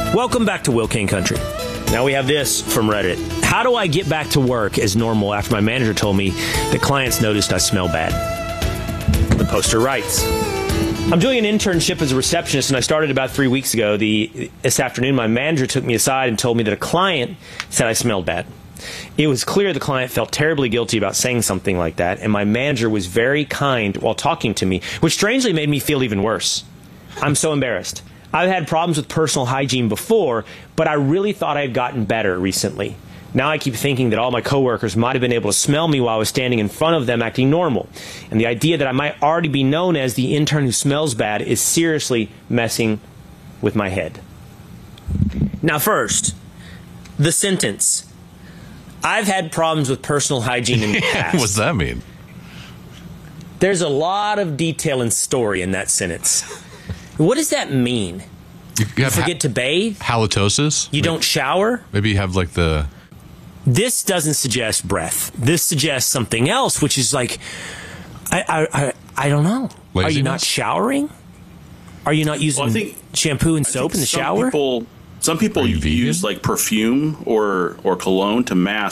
Welcome back to Will Kane Country. Now we have this from Reddit. How do I get back to work as normal after my manager told me that clients noticed I smell bad? The poster writes, I'm doing an internship as a receptionist, and I started about 3 weeks ago. This afternoon, my manager took me aside and told me that a client said I smelled bad. It was clear the client felt terribly guilty about saying something like that, and my manager was very kind while talking to me, which strangely made me feel even worse. I'm so embarrassed. I've had problems with personal hygiene before, but I really thought I had gotten better recently. Now I keep thinking that all my coworkers might have been able to smell me while I was standing in front of them acting normal. And the idea that I might already be known as the intern who smells bad is seriously messing with my head. Now first, the sentence. I've had problems with personal hygiene in the past. What's that mean? There's a lot of detail and story in that sentence. What does that mean? You forget to bathe? Halitosis? You don't shower? Maybe you have like the... This doesn't suggest breath. This suggests something else, which is like, I don't know. Laziness? Are you not showering? Are you not using shampoo and soap in the shower? Some people use like perfume or cologne to mask